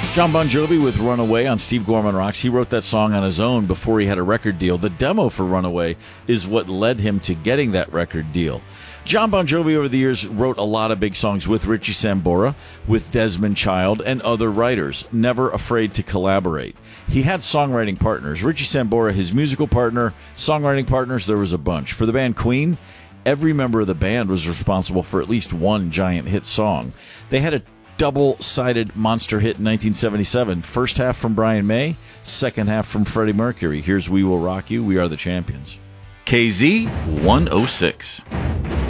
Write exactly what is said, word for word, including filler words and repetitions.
John Bon Jovi with Runaway on Steve Gorman Rocks. He wrote that song on his own before he had a record deal. The demo for Runaway is what led him to getting that record deal. John Bon Jovi over the years wrote a lot of big songs with Richie Sambora, with Desmond Child, and other writers, never afraid to collaborate. He had songwriting partners. Richie Sambora, his musical partner, songwriting partners, there was a bunch. For the band Queen, every member of the band was responsible for at least one giant hit song. They had a double-sided monster hit in nineteen seventy-seven. First half from Brian May, second half from Freddie Mercury. Here's We Will Rock You, We Are the Champions. K Z one oh six.